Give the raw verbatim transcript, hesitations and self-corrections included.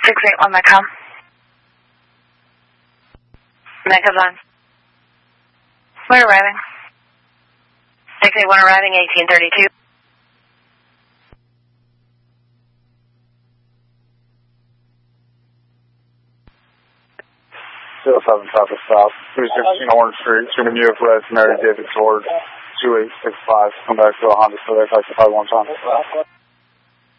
six eight one Mecca. Mecca's on. We're arriving. six eight one arriving, eighteen thirty-two. zero seven traffic south, three sixteen Orange Street, Jimmy U F Red, Mary David George, two eight six five. Come back to a Honda Civic, I five one time.